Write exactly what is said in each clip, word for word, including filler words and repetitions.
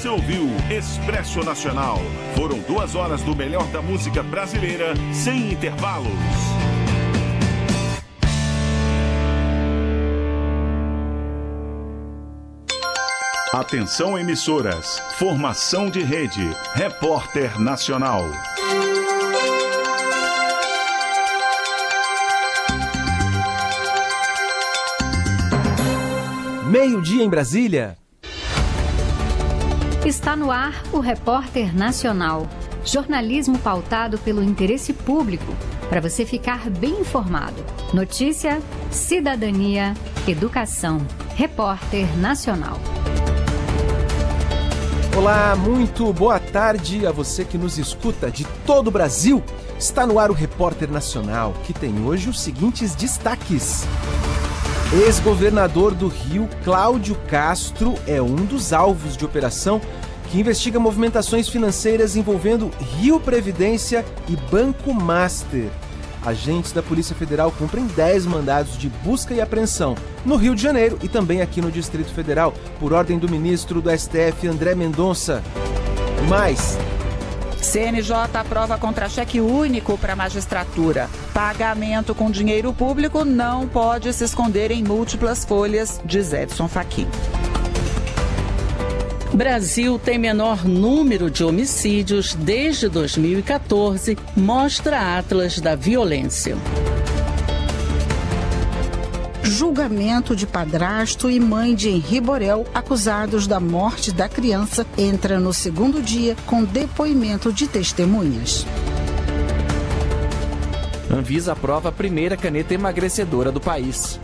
Você ouviu Expresso Nacional. Foram duas horas do melhor da música brasileira, sem intervalos. Atenção, emissoras. Formação de rede. Repórter Nacional. Meio-dia em Brasília. Está no ar o Repórter Nacional. Jornalismo pautado pelo interesse público, para você ficar bem informado. Notícia, cidadania, educação. Repórter Nacional. Olá, muito boa tarde a você que nos escuta de todo o Brasil. Está no ar o Repórter Nacional, que tem hoje os seguintes destaques. Ex-governador do Rio, Cláudio Castro, é um dos alvos de operação que investiga movimentações financeiras envolvendo Rio Previdência e Banco Master. Agentes da Polícia Federal cumprem dez mandados de busca e apreensão no Rio de Janeiro e também aqui no Distrito Federal, por ordem do ministro do S T F, André Mendonça. Mais... C N J aprova contra-cheque único para a magistratura. Pagamento com dinheiro público não pode se esconder em múltiplas folhas, diz Edson Fachin. Brasil tem menor número de homicídios desde dois mil e quatorze, mostra Atlas da Violência. Julgamento de padrasto e mãe de Henri Borel, acusados da morte da criança, entra no segundo dia com depoimento de testemunhas. Anvisa aprova a primeira caneta emagrecedora do país.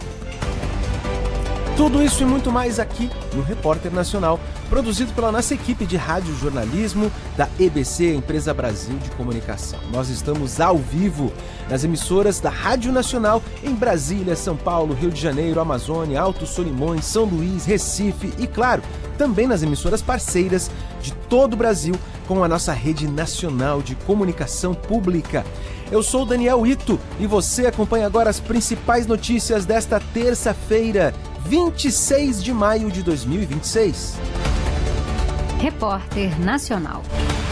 Tudo isso e muito mais aqui no Repórter Nacional, produzido pela nossa equipe de rádio jornalismo da E B C, Empresa Brasil de Comunicação. Nós estamos ao vivo nas emissoras da Rádio Nacional em Brasília, São Paulo, Rio de Janeiro, Amazônia, Alto Solimões, São Luís, Recife e, claro, também nas emissoras parceiras de todo o Brasil com a nossa rede nacional de comunicação pública. Eu sou o Daniel Ito e você acompanha agora as principais notícias desta terça-feira, vinte e seis de maio de dois mil e vinte e seis. Repórter Nacional.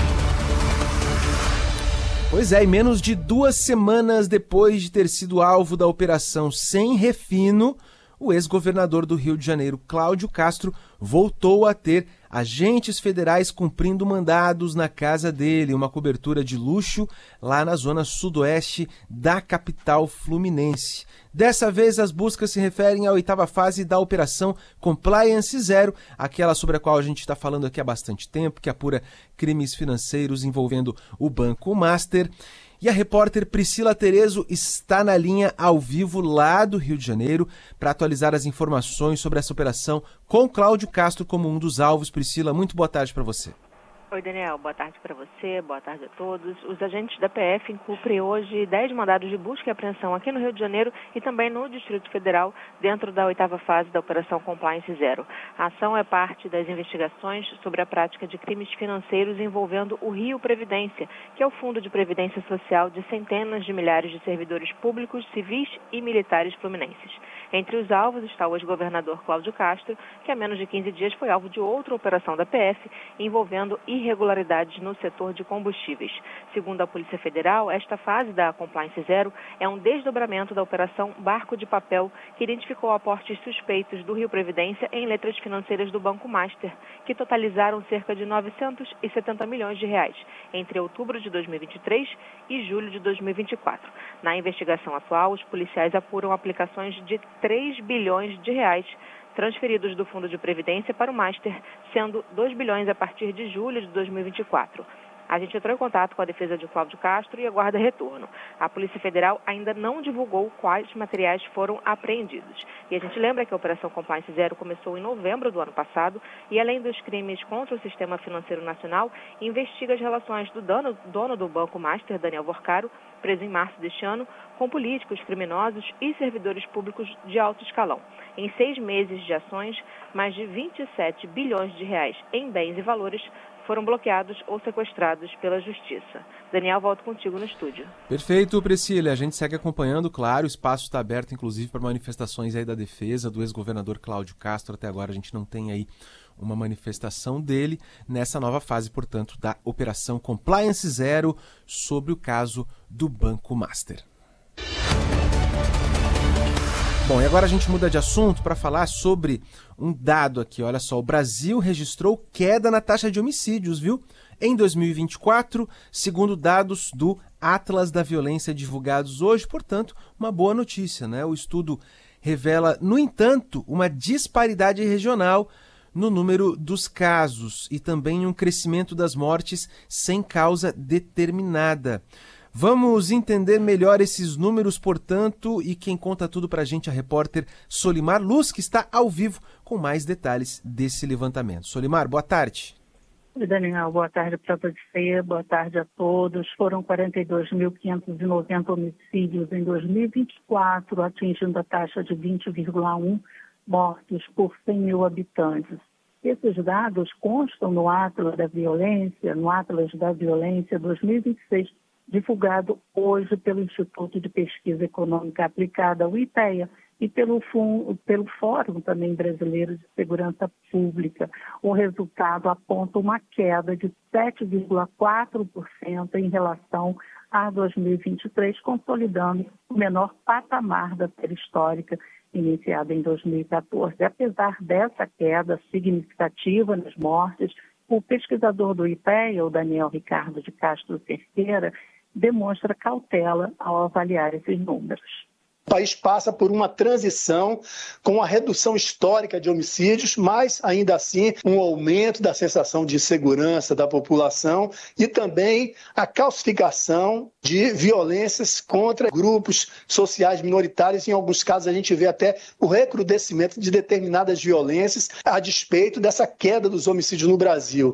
Pois é, e menos de duas semanas depois de ter sido alvo da Operação Sem Refino, o ex-governador do Rio de Janeiro, Cláudio Castro, voltou a ter agentes federais cumprindo mandados na casa dele, uma cobertura de luxo lá na zona sudoeste da capital fluminense. Dessa vez, as buscas se referem à oitava fase da Operação Compliance Zero, aquela sobre a qual a gente está falando aqui há bastante tempo, que apura crimes financeiros envolvendo o Banco Master. E a repórter Priscila Terezo está na linha ao vivo lá do Rio de Janeiro para atualizar as informações sobre essa operação com Cláudio Castro como um dos alvos. Priscila, muito boa tarde para você. Oi, Daniel. Boa tarde para você, boa tarde a todos. Os agentes da P F cumprem hoje dez mandados de busca e apreensão aqui no Rio de Janeiro e também no Distrito Federal, dentro da oitava fase da Operação Compliance Zero. A ação é parte das investigações sobre a prática de crimes financeiros envolvendo o Rio Previdência, que é o Fundo de Previdência Social de centenas de milhares de servidores públicos, civis e militares fluminenses. Entre os alvos está o ex-governador Cláudio Castro, que há menos de quinze dias foi alvo de outra operação da P F envolvendo irregularidades no setor de combustíveis. Segundo a Polícia Federal, esta fase da Compliance Zero é um desdobramento da Operação Barco de Papel, que identificou aportes suspeitos do Rio Previdência em letras financeiras do Banco Master, que totalizaram cerca de novecentos e setenta milhões de reais, entre outubro de dois mil e vinte e três e julho de dois mil e vinte e quatro. Na investigação atual, os policiais apuram aplicações de três bilhões de reais transferidos do Fundo de Previdência para o Master, sendo dois bilhões a partir de julho de dois mil e vinte e quatro. A gente entrou em contato com a defesa de Cláudio Castro e aguarda retorno. A Polícia Federal ainda não divulgou quais materiais foram apreendidos. E a gente lembra que a Operação Compliance Zero começou em novembro do ano passado e, além dos crimes contra o Sistema Financeiro Nacional, investiga as relações do dono, dono do Banco Master, Daniel Vorcaro, preso em março deste ano, com políticos, criminosos e servidores públicos de alto escalão. Em seis meses de ações, mais de vinte e sete bilhões de reais em bens e valores foram bloqueados ou sequestrados pela Justiça. Daniel, volto contigo no estúdio. Perfeito, Priscila. A gente segue acompanhando, claro, o espaço está aberto, inclusive, para manifestações aí da defesa do ex-governador Cláudio Castro. Até agora a gente não tem aí uma manifestação dele nessa nova fase, portanto, da Operação Compliance Zero sobre o caso do Banco Master. Bom, e agora a gente muda de assunto para falar sobre um dado aqui. Olha só, o Brasil registrou queda na taxa de homicídios, viu? Em dois mil e vinte e quatro, segundo dados do Atlas da Violência divulgados hoje, portanto, uma boa notícia, né? O estudo revela, no entanto, uma disparidade regional no número dos casos e também um crescimento das mortes sem causa determinada. Vamos entender melhor esses números, portanto, e quem conta tudo para a gente é a repórter Solimar Luz, que está ao vivo com mais detalhes desse levantamento. Solimar, boa tarde. Oi, Daniel, boa tarde para você, boa tarde a todos. Foram quarenta e dois mil quinhentos e noventa homicídios em dois mil e vinte e quatro, atingindo a taxa de vinte vírgula um mortos por cem mil habitantes. Esses dados constam no Atlas da Violência, no Atlas da Violência dois mil e vinte e seis, divulgado hoje pelo Instituto de Pesquisa Econômica Aplicada, o IPEA, e pelo, Fun, pelo Fórum também Brasileiro de Segurança Pública. O resultado aponta uma queda de sete vírgula quatro por cento em relação a dois mil e vinte e três, consolidando o menor patamar da série histórica iniciada em dois mil e quatorze. Apesar dessa queda significativa nas mortes, o pesquisador do IPEA, o Daniel Ricardo de Castro Cerqueira, demonstra cautela ao avaliar esses números. O país passa por uma transição com a redução histórica de homicídios, mas ainda assim um aumento da sensação de segurança da população e também a calcificação de violências contra grupos sociais minoritários. Em alguns casos a gente vê até o recrudescimento de determinadas violências a despeito dessa queda dos homicídios no Brasil.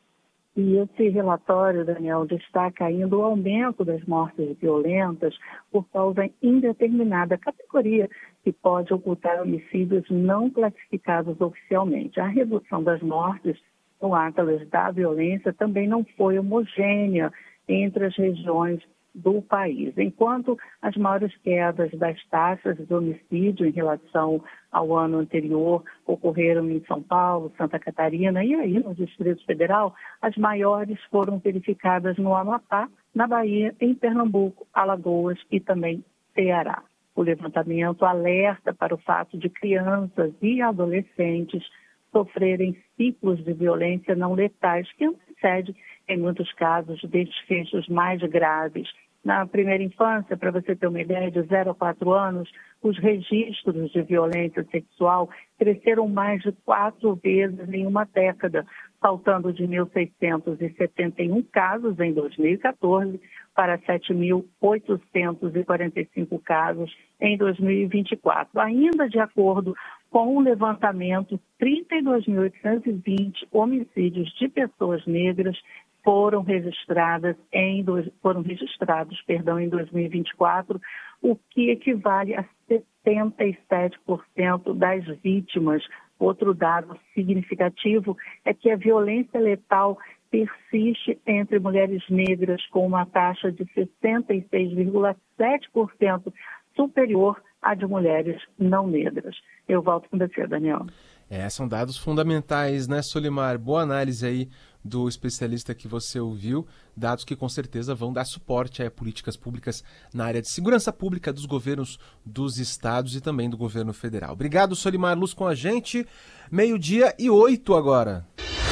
E esse relatório, Daniel, destaca ainda o aumento das mortes violentas por causa indeterminada, categoria que pode ocultar homicídios não classificados oficialmente. A redução das mortes no Atlas da Violência também não foi homogênea entre as regiões do país. Enquanto as maiores quedas das taxas de homicídio em relação ao ano anterior ocorreram em São Paulo, Santa Catarina e aí no Distrito Federal, as maiores foram verificadas no Amapá, na Bahia, em Pernambuco, Alagoas e também Ceará. O levantamento alerta para o fato de crianças e adolescentes sofrerem ciclos de violência não letais que antecedem, em muitos casos, desfechos mais graves. Na primeira infância, para você ter uma ideia, de zero a quatro anos, os registros de violência sexual cresceram mais de quatro vezes em uma década, saltando de mil seiscentos e setenta e um casos em dois mil e quatorze para sete mil oitocentos e quarenta e cinco casos em dois mil e vinte e quatro. Ainda de acordo com o levantamento, trinta e dois mil oitocentos e vinte homicídios de pessoas negras foram registradas em dois, foram registrados, perdão, em dois mil e vinte e quatro, o que equivale a setenta e sete por cento das vítimas. Outro dado significativo é que a violência letal persiste entre mulheres negras com uma taxa de sessenta e seis vírgula sete por cento superior à de mulheres não negras. Eu volto com você, Daniel. É, são dados fundamentais, né, Solimar? Boa análise aí do especialista que você ouviu, dados que com certeza vão dar suporte a políticas públicas na área de segurança pública dos governos dos estados e também do governo federal. Obrigado, Solimar Luz, com a gente. Meio-dia e oito agora.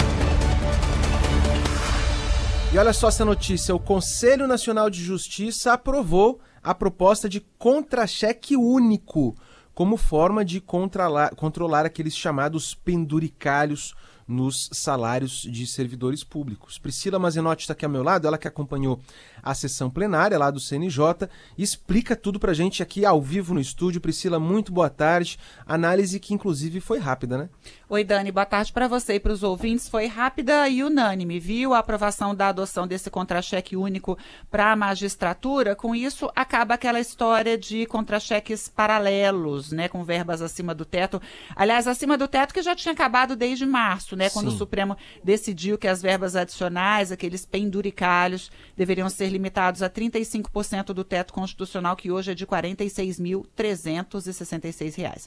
E olha só essa notícia, o Conselho Nacional de Justiça aprovou a proposta de contra-cheque único como forma de controlar, controlar aqueles chamados penduricalhos nos salários de servidores públicos. Priscila Mazenotti está aqui ao meu lado, ela que acompanhou a sessão plenária lá do C N J, e explica tudo pra gente aqui ao vivo no estúdio. Priscila, muito boa tarde. Análise que inclusive foi rápida, né? Oi, Dani, boa tarde para você e para os ouvintes. Foi rápida e unânime, viu? A aprovação da adoção desse contra-cheque único para a magistratura. Com isso, acaba aquela história de contra-cheques paralelos, né? Com verbas acima do teto. Aliás, acima do teto que já tinha acabado desde março, né? Quando Sim. o Supremo decidiu que as verbas adicionais, aqueles penduricalhos, deveriam ser limitados a trinta e cinco por cento do teto constitucional, que hoje é de quarenta e seis mil trezentos e sessenta e seis reais.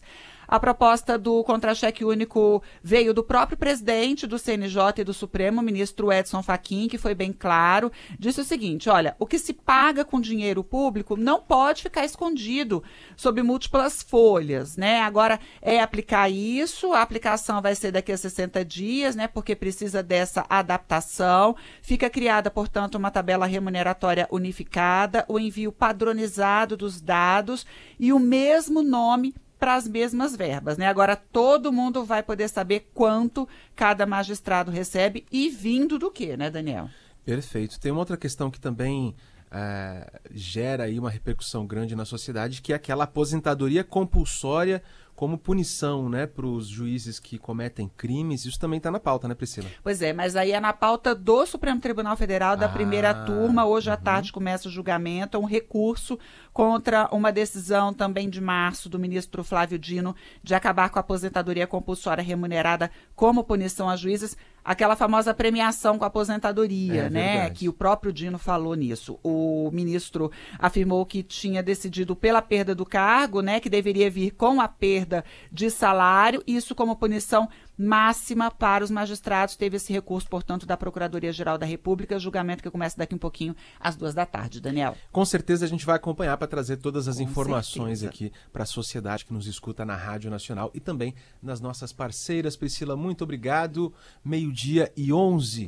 A proposta do contra-cheque único veio do próprio presidente do C N J e do Supremo, o ministro Edson Fachin, que foi bem claro, disse o seguinte, olha, o que se paga com dinheiro público não pode ficar escondido sob múltiplas folhas, né? Agora é aplicar isso, a aplicação vai ser daqui a sessenta dias, né? Porque precisa dessa adaptação. Fica criada, portanto, uma tabela remuneratória unificada, o envio padronizado dos dados e o mesmo nome para as mesmas verbas, né? Agora todo mundo vai poder saber quanto cada magistrado recebe e vindo do quê, né, Daniel? Perfeito. Tem uma outra questão que também uh, gera aí uma repercussão grande na sociedade, que é aquela aposentadoria compulsória como punição, né, para os juízes que cometem crimes. Isso também está na pauta, né, Priscila? Pois é, mas aí é na pauta do Supremo Tribunal Federal, da ah, primeira turma. Hoje à uhum. tarde começa o julgamento, um recurso contra uma decisão também de março do ministro Flávio Dino de acabar com a aposentadoria compulsória remunerada como punição a juízes. Aquela famosa premiação com a aposentadoria, é, né? Verdade. Que o próprio Dino falou nisso. O ministro afirmou que tinha decidido pela perda do cargo, né? Que deveria vir com a perda de salário, isso como punição máxima para os magistrados. Teve esse recurso, portanto, da Procuradoria-Geral da República, julgamento que começa daqui um pouquinho às duas da tarde, Daniel. Com certeza a gente vai acompanhar para trazer todas as com informações certeza. aqui para a sociedade que nos escuta na Rádio Nacional e também nas nossas parceiras. Priscila, muito obrigado. Meio-dia e onze.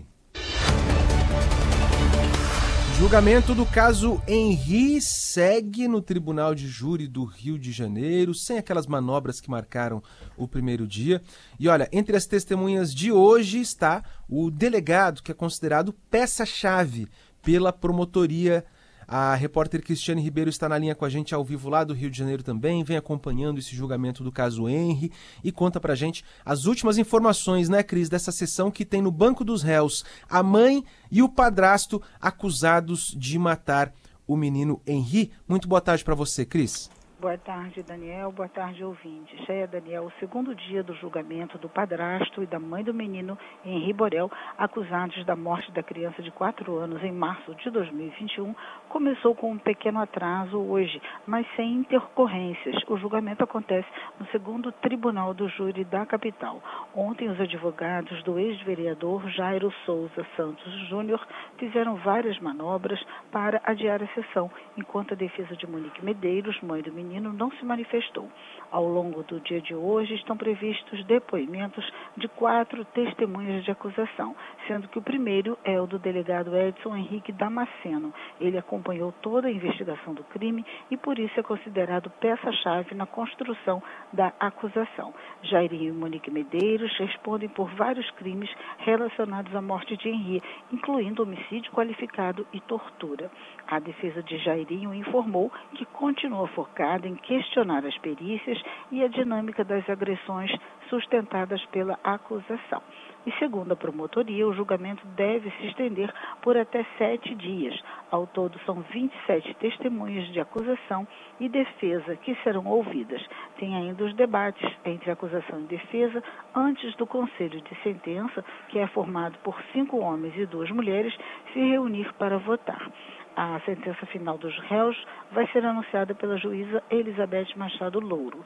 Julgamento do caso Henri segue no Tribunal de Júri do Rio de Janeiro, sem aquelas manobras que marcaram o primeiro dia. E olha, entre as testemunhas de hoje está o delegado, que é considerado peça-chave pela promotoria. A repórter Cristiane Ribeiro está na linha com a gente ao vivo lá do Rio de Janeiro também, vem acompanhando esse julgamento do caso Henri e conta pra gente as últimas informações, né, Cris, dessa sessão que tem no banco dos réus a mãe e o padrasto acusados de matar o menino Henri. Muito boa tarde para você, Cris. Boa tarde, Daniel. Boa tarde, ouvintes. É, Daniel, o segundo dia do julgamento do padrasto e da mãe do menino, Henri Borel, acusados da morte da criança de quatro anos em março de dois mil e vinte e um, começou com um pequeno atraso hoje, mas sem intercorrências. O julgamento acontece no segundo Tribunal do Júri da capital. Ontem, os advogados do ex-vereador Jairo Souza Santos Júnior fizeram várias manobras para adiar a sessão, enquanto a defesa de Monique Medeiros, mãe do menino, não se manifestou. Ao longo do dia de hoje estão previstos depoimentos de quatro testemunhas de acusação, sendo que o primeiro é o do delegado Edson Henrique Damasceno. Ele acompanhou toda a investigação do crime e por isso é considerado peça-chave na construção da acusação. Jairinho e Monique Medeiros respondem por vários crimes relacionados à morte de Henri, incluindo homicídio qualificado e tortura. A defesa de Jairinho informou que continua focada em questionar as perícias e a dinâmica das agressões sustentadas pela acusação. E segundo a promotoria, o julgamento deve se estender por até sete dias. Ao todo, são vinte e sete testemunhas de acusação e defesa que serão ouvidas. Tem ainda os debates entre acusação e defesa antes do Conselho de Sentença, que é formado por cinco homens e duas mulheres, se reunir para votar. A sentença final dos réus vai ser anunciada pela juíza Elizabeth Machado Louro.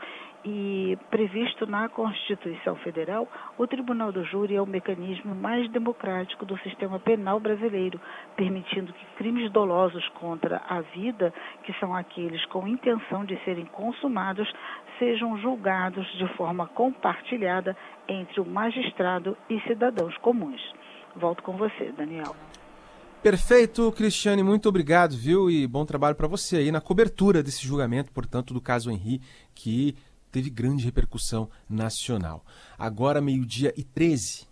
E, previsto na Constituição Federal, o Tribunal do Júri é o mecanismo mais democrático do sistema penal brasileiro, permitindo que crimes dolosos contra a vida, que são aqueles com intenção de serem consumados, sejam julgados de forma compartilhada entre o magistrado e cidadãos comuns. Volto com você, Daniel. Perfeito, Cristiane, muito obrigado, viu? E bom trabalho para você aí na cobertura desse julgamento, portanto, do caso Henri, que teve grande repercussão nacional. Agora, meio-dia e treze.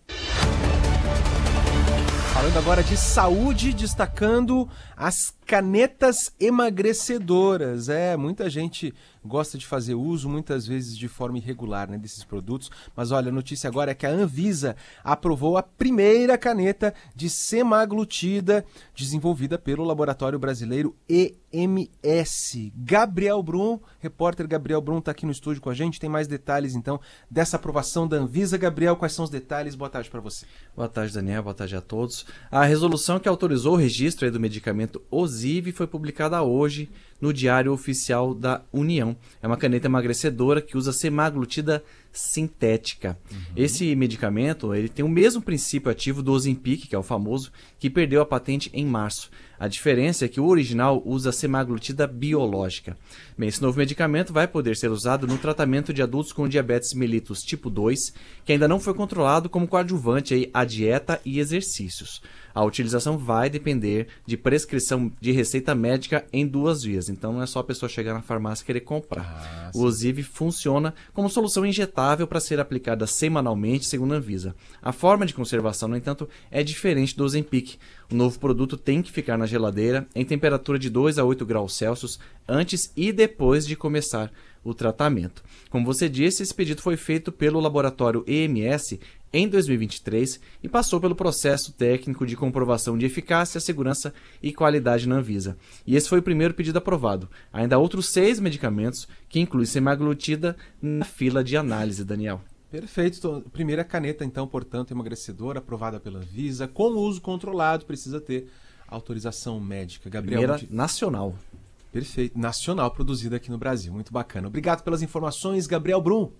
Falando agora de saúde, destacando as canetas emagrecedoras. É, muita gente gosta de fazer uso, muitas vezes de forma irregular, né, desses produtos. Mas olha, a notícia agora é que a Anvisa aprovou a primeira caneta de semaglutida desenvolvida pelo laboratório brasileiro E M S. Gabriel Brum, repórter Gabriel Brum está aqui no estúdio com a gente. Tem mais detalhes, então, dessa aprovação da Anvisa. Gabriel, quais são os detalhes? Boa tarde para você. Boa tarde, Daniel. Boa tarde a todos. A resolução que autorizou o registro aí do medicamento Ozivy foi publicada hoje no Diário Oficial da União. operação é uma caneta emagrecedora que usa semaglutida sintética. Uhum. Esse medicamento ele tem o mesmo princípio ativo do Ozempic, que é o famoso, que perdeu a patente em março. A diferença é que o original usa semaglutida biológica. Bem, esse novo medicamento vai poder ser usado no tratamento de adultos com diabetes mellitus tipo dois, que ainda não foi controlado como coadjuvante aí à dieta e exercícios. A utilização vai depender de prescrição de receita médica em duas vias. Então não é só a pessoa chegar na farmácia e querer comprar. Ah, o Ozempic funciona como solução injetável para ser aplicada semanalmente, segundo a Anvisa. A forma de conservação, no entanto, é diferente do Ozempic. O novo produto tem que ficar na geladeira em temperatura de dois a oito graus Celsius antes e depois de começar o tratamento. Como você disse, esse pedido foi feito pelo laboratório E M S em dois mil e vinte e três e passou pelo processo técnico de comprovação de eficácia, segurança e qualidade na Anvisa. E esse foi o primeiro pedido aprovado. Ainda há outros seis medicamentos, que incluem semaglutida, na fila de análise, Daniel. Perfeito. Primeira caneta, então, portanto, emagrecedora, aprovada pela Anvisa, com uso controlado, precisa ter autorização médica. Gabriel, Primeira muito... nacional. Perfeito. Nacional, produzida aqui no Brasil. Muito bacana. Obrigado pelas informações, Gabriel Brum.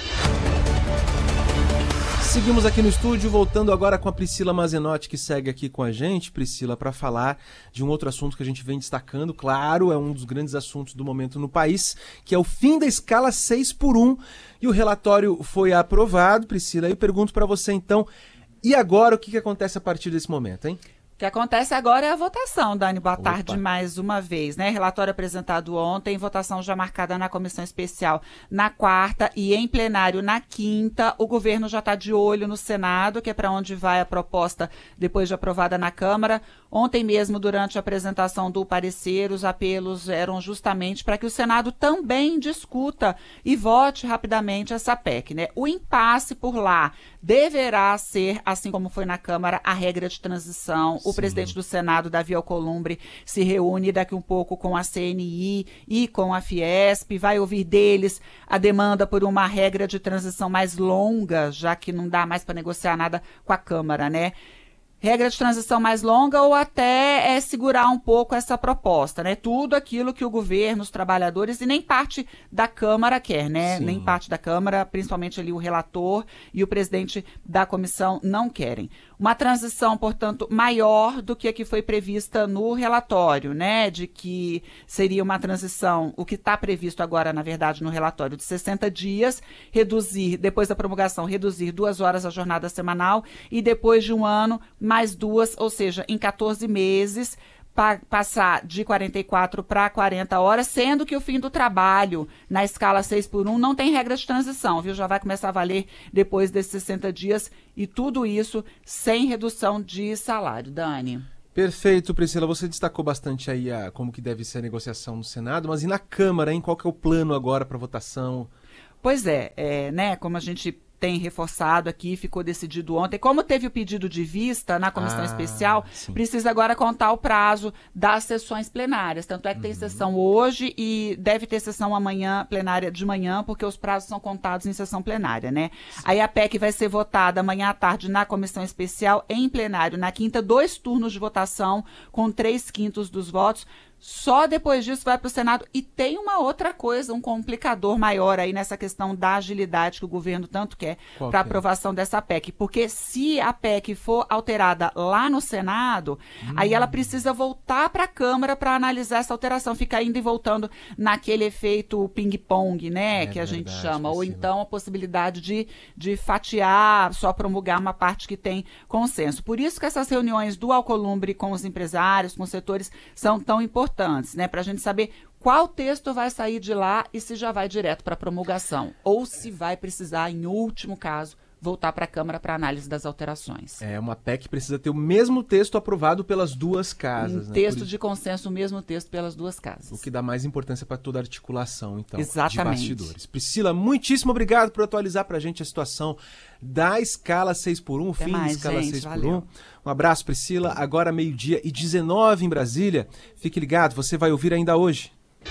Seguimos aqui no estúdio, voltando agora com a Priscila Mazenotti, que segue aqui com a gente, Priscila, para falar de um outro assunto que a gente vem destacando, claro, é um dos grandes assuntos do momento no país, que é o fim da escala seis por um, e o relatório foi aprovado, Priscila, e eu pergunto para você então, e agora o que, que acontece a partir desse momento, hein? O que acontece agora é a votação, Dani. Boa Opa. tarde mais uma vez, né? Relatório apresentado ontem, votação já marcada na comissão especial na quarta e em plenário na quinta. O governo já está de olho no Senado, que é para onde vai a proposta depois de aprovada na Câmara. Ontem mesmo, durante a apresentação do parecer, os apelos eram justamente para que o Senado também discuta e vote rapidamente essa P E C, né? O impasse por lá deverá ser, assim como foi na Câmara, a regra de transição. O Sim. presidente do Senado, Davi Alcolumbre, se reúne daqui um pouco com a C N I e com a Fiesp, vai ouvir deles a demanda por uma regra de transição mais longa, já que não dá mais para negociar nada com a Câmara, né? Regra de transição mais longa ou até é segurar um pouco essa proposta, né? Tudo aquilo que o governo, os trabalhadores e nem parte da Câmara quer, né? Sim. Nem parte da Câmara, principalmente ali o relator e o presidente da comissão não querem. Uma transição, portanto, maior do que a que foi prevista no relatório, né? De que seria uma transição, o que está previsto agora, na verdade, no relatório, de sessenta dias, reduzir, depois da promulgação, reduzir duas horas a jornada semanal e depois de um ano, mais duas, ou seja, em quatorze meses, pa- passar de quarenta e quatro para quarenta horas, sendo que o fim do trabalho na escala seis por um não tem regra de transição, viu? Já vai começar a valer depois desses sessenta dias e tudo isso sem redução de salário. Dani. Perfeito, Priscila. Você destacou bastante aí a, como que deve ser a negociação no Senado, mas e na Câmara, hein? Qual que é o plano agora para votação? Pois é, é, né? Como a gente tem reforçado aqui, ficou decidido ontem. Como teve o pedido de vista na comissão ah, especial, sim. precisa agora contar o prazo das sessões plenárias. Tanto é que uhum. tem sessão hoje e deve ter sessão amanhã, plenária de manhã, porque os prazos são contados em sessão plenária, né? Sim. Aí a P E C vai ser votada amanhã à tarde na comissão especial, em plenário na quinta, dois turnos de votação com três quintos dos votos. Só depois disso vai para o Senado. E tem uma outra coisa, um complicador maior aí nessa questão da agilidade que o governo tanto quer para a aprovação dessa P E C. Porque se a P E C for alterada lá no Senado, hum. aí ela precisa voltar para a Câmara para analisar essa alteração. Fica indo e voltando naquele efeito ping-pong, né, é, que a gente verdade, chama. Ou então a possibilidade de, de fatiar, só promulgar uma parte que tem consenso. Por isso que essas reuniões do Alcolumbre com os empresários, com os setores, são tão importantes. Né, para a gente saber qual texto vai sair de lá e se já vai direto para promulgação, ou se vai precisar, em último caso, voltar para a Câmara para análise das alterações. É, uma P E C precisa ter o mesmo texto aprovado pelas duas casas. Um né? texto de consenso, o mesmo texto pelas duas casas. O que dá mais importância para toda a articulação, então, Exatamente. de bastidores. Priscila, muitíssimo obrigado por atualizar para a gente a situação da escala seis por um, o fim da escala seis por um. Um abraço, Priscila. Agora meio-dia e dezenove em Brasília. Fique ligado, você vai ouvir ainda hoje.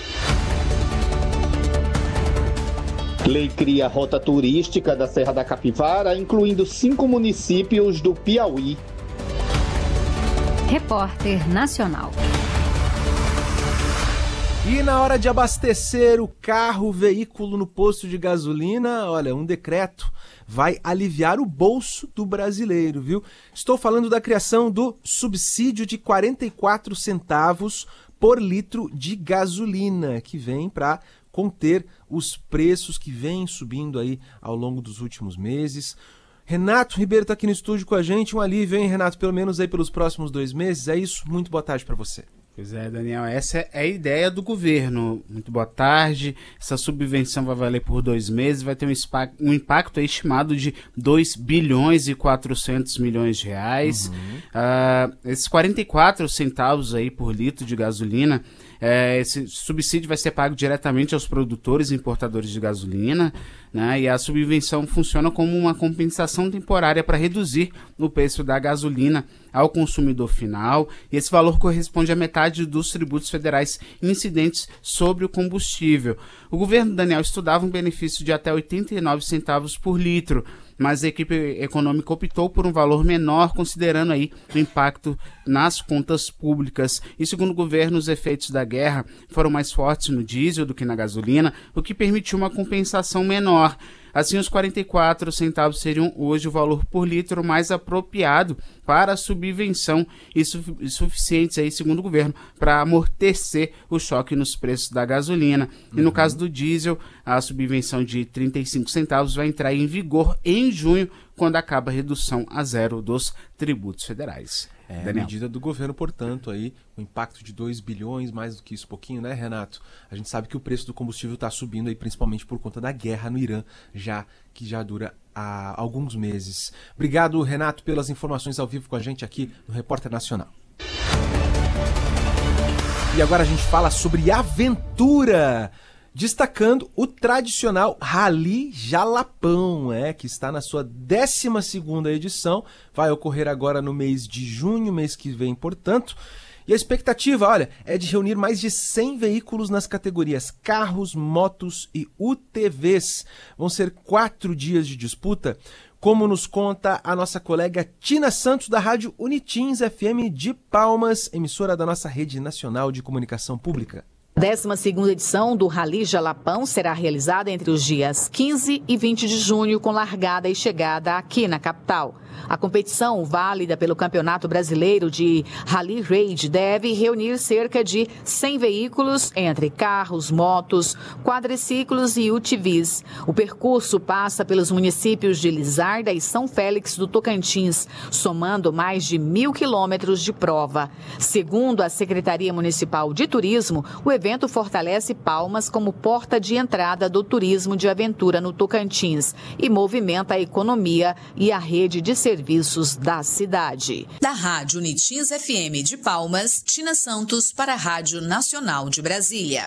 Lei cria rota turística da Serra da Capivara, incluindo cinco municípios do Piauí. Repórter Nacional. E na hora de abastecer o carro, o veículo no posto de gasolina, olha, um decreto vai aliviar o bolso do brasileiro, viu? Estou falando da criação do subsídio de quarenta e quatro centavos por litro de gasolina, que vem para conter os preços que vêm subindo aí ao longo dos últimos meses. Renato Ribeiro está aqui no estúdio com a gente, um alívio, hein, Renato? Pelo menos aí pelos próximos dois meses, é isso? Muito boa tarde para você. Pois é, Daniel, essa é a ideia do governo. Muito boa tarde. Essa subvenção vai valer por dois meses, vai ter um, um impacto estimado de dois bilhões e quatrocentos milhões de reais. Uhum. Uh, esses quarenta e quatro centavos aí por litro de gasolina, é, esse subsídio vai ser pago diretamente aos produtores e importadores de gasolina, né? E a subvenção funciona como uma compensação temporária para reduzir o preço da gasolina ao consumidor final, e esse valor corresponde à metade dos tributos federais incidentes sobre o combustível. O governo, Daniel, estudava um benefício de até oitenta e nove centavos por litro, mas a equipe econômica optou por um valor menor, considerando aí o impacto nas contas públicas. E segundo o governo, os efeitos da guerra foram mais fortes no diesel do que na gasolina, o que permitiu uma compensação menor. Assim, os quarenta e quatro centavos seriam hoje o valor por litro mais apropriado para a subvenção e su- suficientes, aí, segundo o governo, para amortecer o choque nos preços da gasolina. Uhum. E no caso do diesel, a subvenção de trinta e cinco centavos vai entrar em vigor em junho, quando acaba a redução a zero dos tributos federais. É a medida do governo, portanto, aí o impacto de dois bilhões, mais do que isso, pouquinho, né, Renato? A gente sabe que o preço do combustível está subindo aí, principalmente por conta da guerra no Irã, já que já dura há alguns meses. Obrigado, Renato, pelas informações ao vivo com a gente aqui no Repórter Nacional. E agora a gente fala sobre aventura, destacando o tradicional Rally Jalapão, é, que está na sua décima segunda edição, vai ocorrer agora no mês de junho, mês que vem, portanto. E a expectativa, olha, é de reunir mais de cem veículos nas categorias carros, motos e U T Vs. Vão ser quatro dias de disputa, como nos conta a nossa colega Tina Santos, da Rádio Unitins F M de Palmas, emissora da nossa Rede Nacional de Comunicação Pública. A décima segunda edição do Rally Jalapão será realizada entre os dias quinze e vinte de junho, com largada e chegada aqui na capital. A competição, válida pelo Campeonato Brasileiro de Rally Raid, deve reunir cerca de cem veículos entre carros, motos, quadriciclos e U T Vs. O percurso passa pelos municípios de Lizarda e São Félix do Tocantins, somando mais de mil quilômetros de prova. Segundo a Secretaria Municipal de Turismo, o evento fortalece Palmas como porta de entrada do turismo de aventura no Tocantins e movimenta a economia e a rede de serviços da cidade. Da Rádio Unitins F M de Palmas, Tina Santos para a Rádio Nacional de Brasília.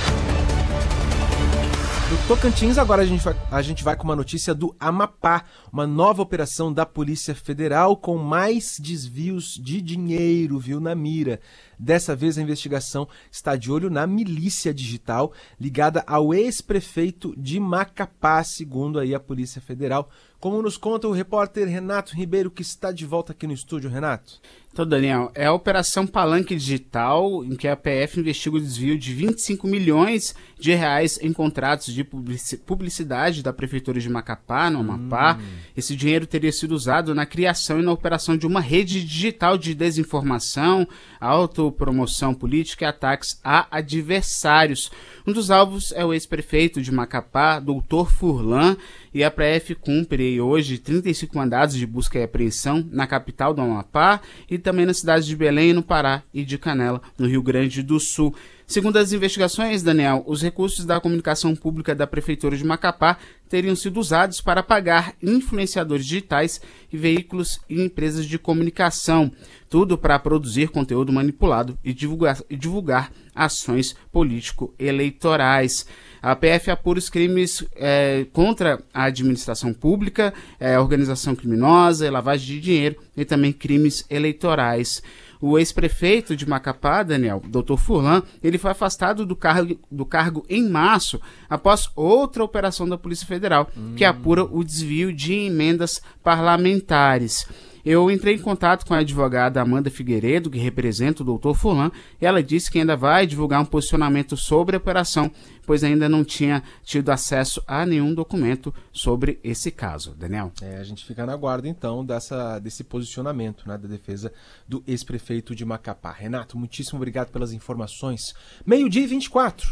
Do Tocantins, agora a gente, vai, a gente vai com uma notícia do Amapá, uma nova operação da Polícia Federal com mais desvios de dinheiro, viu, na mira. Dessa vez a investigação está de olho na milícia digital ligada ao ex-prefeito de Macapá, segundo aí a Polícia Federal. Como nos conta o repórter Renato Ribeiro, que está de volta aqui no estúdio. Renato. Então, Daniel, é a Operação Palanque Digital, em que a P F investiga o desvio de vinte e cinco milhões de reais em contratos de publicidade da Prefeitura de Macapá, no Amapá. Hum. Esse dinheiro teria sido usado na criação e na operação de uma rede digital de desinformação, autopromoção política e ataques a adversários. Um dos alvos é o ex-prefeito de Macapá, doutor Furlan, e a P F cumpre hoje trinta e cinco mandados de busca e apreensão na capital do Amapá e também nas cidades de Belém, no Pará, e de Canela, no Rio Grande do Sul. Segundo as investigações, Daniel, os recursos da comunicação pública da Prefeitura de Macapá teriam sido usados para pagar influenciadores digitais e veículos e empresas de comunicação. Tudo para produzir conteúdo manipulado e divulgar, e divulgar ações político-eleitorais. A P F apura os crimes é, contra a administração pública, é, organização criminosa, lavagem de dinheiro e também crimes eleitorais. O ex-prefeito de Macapá, Daniel, doutor Furlan, ele foi afastado do cargo, do cargo em março, após outra operação da Polícia Federal, hum. que apura o desvio de emendas parlamentares. Eu entrei em contato com a advogada Amanda Figueiredo, que representa o doutor Furlan, e ela disse que ainda vai divulgar um posicionamento sobre a operação, pois ainda não tinha tido acesso a nenhum documento sobre esse caso. Daniel? É, a gente fica na guarda, então, dessa, desse posicionamento, né, da defesa do ex-prefeito de Macapá. Renato, muitíssimo obrigado pelas informações. Meio-dia e vinte e quatro.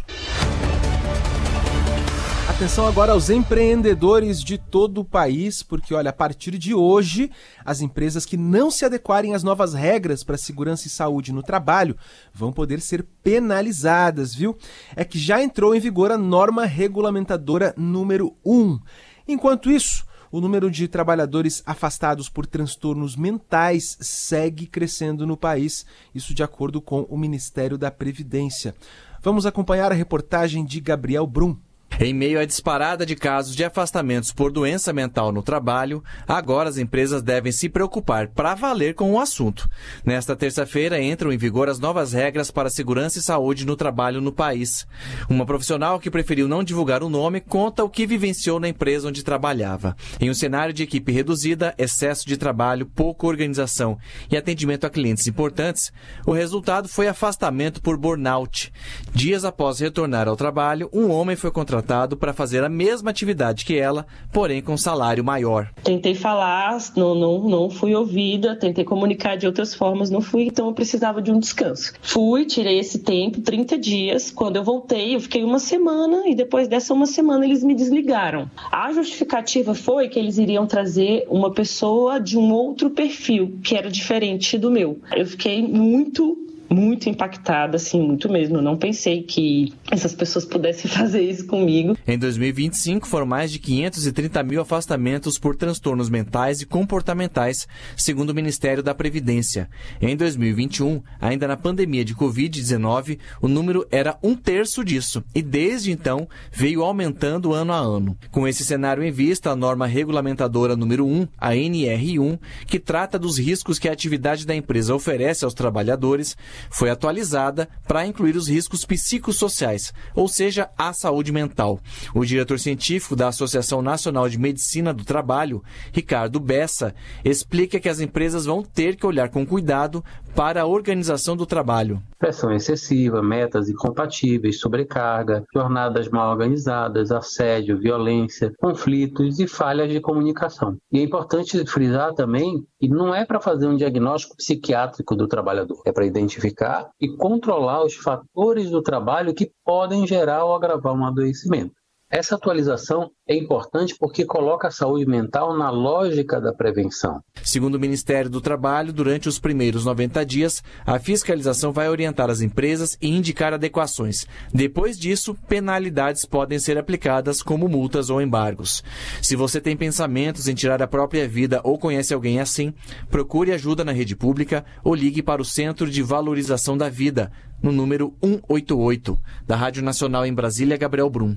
Atenção agora aos empreendedores de todo o país, porque, olha, a partir de hoje, as empresas que não se adequarem às novas regras para segurança e saúde no trabalho vão poder ser penalizadas, viu? É que já entrou em vigor a norma regulamentadora número um. Enquanto isso, o número de trabalhadores afastados por transtornos mentais segue crescendo no país, isso de acordo com o Ministério da Previdência. Vamos acompanhar a reportagem de Gabriel Brum. Em meio à disparada de casos de afastamentos por doença mental no trabalho, agora as empresas devem se preocupar para valer com o assunto. Nesta terça-feira entram em vigor as novas regras para segurança e saúde no trabalho no país. Uma profissional que preferiu não divulgar o nome conta o que vivenciou na empresa onde trabalhava. Em um cenário de equipe reduzida, excesso de trabalho, pouca organização e atendimento a clientes importantes, o resultado foi afastamento por burnout. Dias após retornar ao trabalho, um homem foi contratado para fazer a mesma atividade que ela, porém com salário maior. Tentei falar, não, não, não fui ouvida, tentei comunicar de outras formas, não fui, então eu precisava de um descanso. Fui, tirei esse tempo, trinta dias, quando eu voltei, eu fiquei uma semana e depois dessa uma semana eles me desligaram. A justificativa foi que eles iriam trazer uma pessoa de um outro perfil, que era diferente do meu. Eu fiquei muito... muito impactada, assim, muito mesmo. Eu não pensei que essas pessoas pudessem fazer isso comigo. Em dois mil e vinte e cinco, foram mais de quinhentos e trinta mil afastamentos por transtornos mentais e comportamentais, segundo o Ministério da Previdência. Em dois mil e vinte e um, ainda na pandemia de covid dezenove, o número era um terço disso e, desde então, veio aumentando ano a ano. Com esse cenário em vista, a norma regulamentadora número um, a N R um, que trata dos riscos que a atividade da empresa oferece aos trabalhadores, foi atualizada para incluir os riscos psicossociais, ou seja, a saúde mental. O diretor científico da Associação Nacional de Medicina do Trabalho, Ricardo Bessa, explica que as empresas vão ter que olhar com cuidado para a organização do trabalho. Pressão excessiva, metas incompatíveis, sobrecarga, jornadas mal organizadas, assédio, violência, conflitos e falhas de comunicação. E é importante frisar também que não é para fazer um diagnóstico psiquiátrico do trabalhador, é para identificar e controlar os fatores do trabalho que podem gerar ou agravar um adoecimento. Essa atualização é importante porque coloca a saúde mental na lógica da prevenção. Segundo o Ministério do Trabalho, durante os primeiros noventa dias, a fiscalização vai orientar as empresas e indicar adequações. Depois disso, penalidades podem ser aplicadas como multas ou embargos. Se você tem pensamentos em tirar a própria vida ou conhece alguém assim, procure ajuda na rede pública ou ligue para o Centro de Valorização da Vida, no número um oito oito. Da Rádio Nacional em Brasília, Gabriel Brum.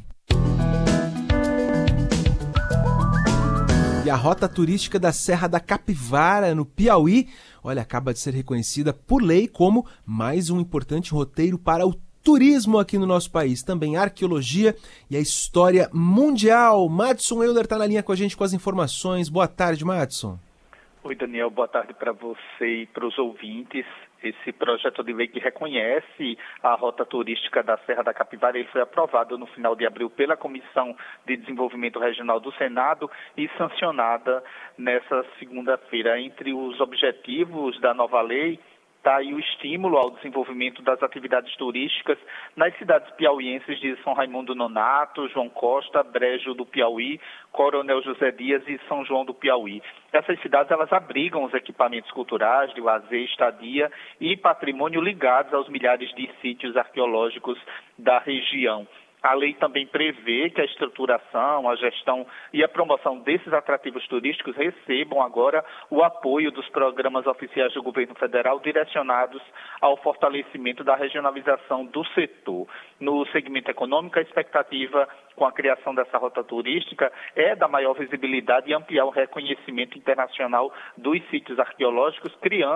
E a rota turística da Serra da Capivara, no Piauí, olha, acaba de ser reconhecida por lei como mais um importante roteiro para o turismo aqui no nosso país. Também a arqueologia e a história mundial. Madson Euler está na linha com a gente com as informações. Boa tarde, Madson. Oi, Daniel. Boa tarde para você e para os ouvintes. Esse projeto de lei que reconhece a rota turística da Serra da Capivara, ele foi aprovado no final de abril pela Comissão de Desenvolvimento Regional do Senado e sancionada nessa segunda-feira. Entre os objetivos da nova lei está aí o estímulo ao desenvolvimento das atividades turísticas nas cidades piauienses de São Raimundo Nonato, João Costa, Brejo do Piauí, Coronel José Dias e São João do Piauí. Essas cidades, elas abrigam os equipamentos culturais de lazer, estadia e patrimônio ligados aos milhares de sítios arqueológicos da região. A lei também prevê que a estruturação, a gestão e a promoção desses atrativos turísticos recebam agora o apoio dos programas oficiais do governo federal direcionados ao fortalecimento da regionalização do setor. No segmento econômico, a expectativa com a criação dessa rota turística é da maior visibilidade e ampliar o reconhecimento internacional dos sítios arqueológicos, criando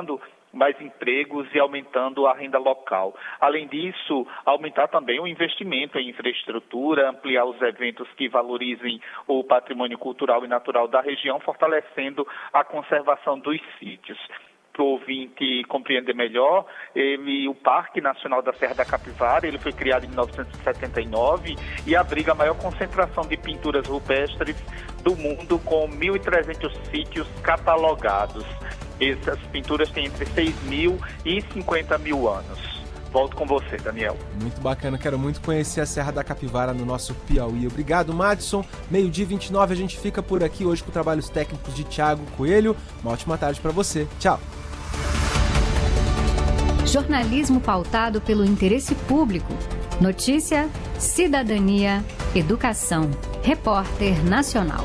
mais empregos e aumentando a renda local. Além disso, aumentar também o investimento em infraestrutura, ampliar os eventos que valorizem o patrimônio cultural e natural da região, fortalecendo a conservação dos sítios. Para o ouvinte compreender melhor, ele, o Parque Nacional da Serra da Capivara, ele foi criado em mil novecentos e setenta e nove e abriga a maior concentração de pinturas rupestres do mundo, com mil e trezentos sítios catalogados. Essas pinturas têm entre seis mil e cinquenta mil anos. Volto com você, Daniel. Muito bacana, quero muito conhecer a Serra da Capivara no nosso Piauí. Obrigado, Madison. Meio-dia e vinte e nove, a gente fica por aqui hoje com trabalhos técnicos de Thiago Coelho. Uma ótima tarde para você. Tchau. Jornalismo pautado pelo interesse público. Notícia, cidadania, educação. Repórter Nacional.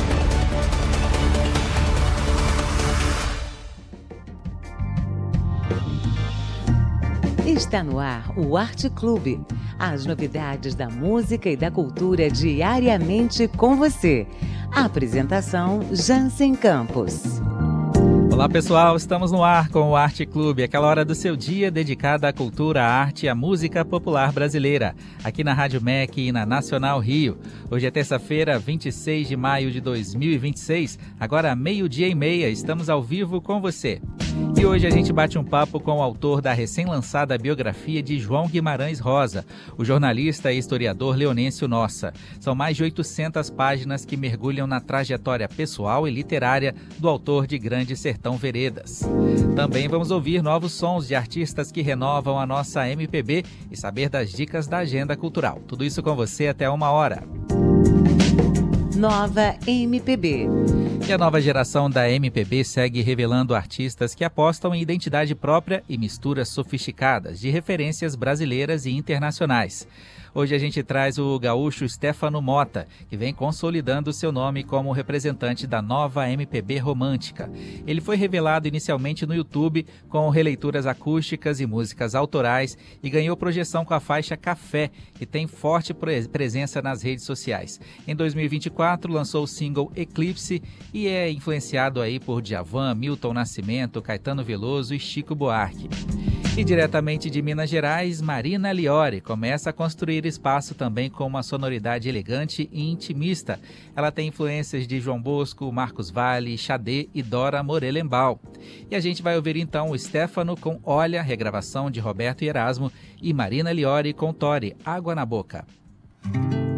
Está no ar o Arte Clube. As novidades da música e da cultura diariamente com você. A apresentação Jansen Campos. Olá pessoal, estamos no ar com o Arte Clube, aquela hora do seu dia dedicada à cultura, à arte e à música popular brasileira, aqui na Rádio M E C e na Nacional Rio. Hoje é terça-feira, vinte e seis de maio de dois mil e vinte e seis, agora meio-dia e meia, estamos ao vivo com você. E hoje a gente bate um papo com o autor da recém-lançada biografia de João Guimarães Rosa, o jornalista e historiador Leonêncio Nossa. São mais de oitocentas páginas que mergulham na trajetória pessoal e literária do autor de Grande Sertão Veredas. Também vamos ouvir novos sons de artistas que renovam a nossa M P B e saber das dicas da agenda cultural. Tudo isso com você até uma hora. Nova M P B. E a nova geração da M P B segue revelando artistas que apostam em identidade própria e misturas sofisticadas de referências brasileiras e internacionais. Hoje a gente traz o gaúcho Stefano Mota, que vem consolidando seu nome como representante da nova M P B romântica. Ele foi revelado inicialmente no YouTube com releituras acústicas e músicas autorais e ganhou projeção com a faixa Café, que tem forte presença nas redes sociais. Em dois mil e vinte e quatro lançou o single Eclipse e é influenciado aí por Djavan, Milton Nascimento, Caetano Veloso e Chico Buarque. E diretamente de Minas Gerais, Marina Liori começa a construir espaço também com uma sonoridade elegante e intimista. Ela tem influências de João Bosco, Marcos Valle, Xadê e Dora Morelenbaum. E a gente vai ouvir então o Stefano com Olha, regravação de Roberto e Erasmo, e Marina Liori com Tori, Água na Boca.